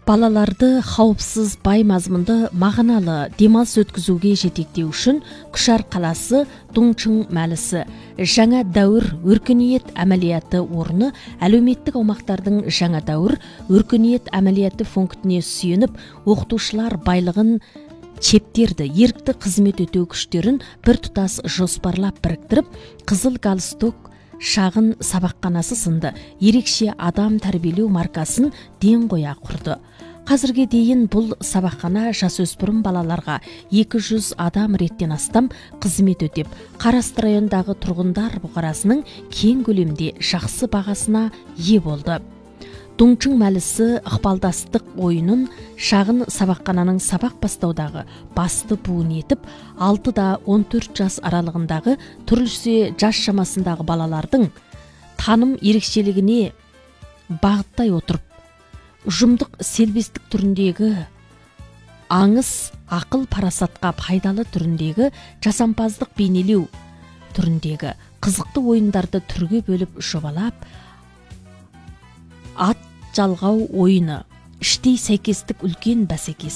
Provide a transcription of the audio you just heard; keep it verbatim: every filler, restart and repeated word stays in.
Балаларды қауіпсіз, бай мазмұнды, мағыналы демалыс өткізуге жетектеу үшін Күшар қаласы Дуңчың мәлісі жаңа дәуір өркениет әмәлияты орны әлеуметтік аумақтардың жаңа дәуір өркениет әмәлияты пунктіне сүйеніп, оқытушылар байлығын чептерді, ерікті қызмет өтеу күштерін бір тұтас жоспарлап біріктіріп, Қызыл галстук шағын сабаққанасы сынды ерекше адам тәрбиелеу маркасын ден қоя құрды. Қазірге дейін бұл сабаққана жасөспірім балаларға екі жүз адам реттен астам қызмет өтеп, Қарасты райондағы тұрғындар бұқарасының кең көлемде жақсы бағасына ие болды. Дуңчың мәлісі ықпалдастық ойынын шағын сабаққананың сабақ бастаудағы басты буын етіп, алты да он төрт жас аралығындағы түрліше жас шамасындағы балалардың таным ерекшелігіне бағыттай отырып, ұжымдық селбестік түріндегі аңыз, ақыл парасатқа пайдалы түріндегі жасампаздық бейнелеу түріндегі қызықты ойындарды түрге бөліп жобалап, ат жалғау ойыны, іштей сәйкестік үлкен бәсекесі